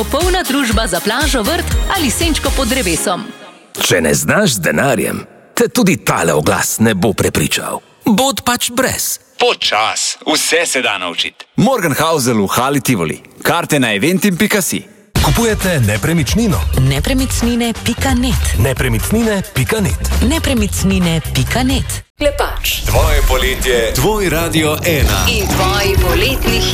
Popolna družba za plažo, vrt ali senčko pod drevesom. Če ne znaš z denarjem, te tudi tale oglas ne bo prepričal. Bod pač brez. Počas, vse se da naučiti. Morgenhausel v Hali Tivoli. Karte na eventim.si. Kupujete nepremičnino? Nepremičnine.net. Nepremičnine.net. Nepremičnine.net. Klepač. Tvoje poletje, tvoj Radio 1. In tvoji poletni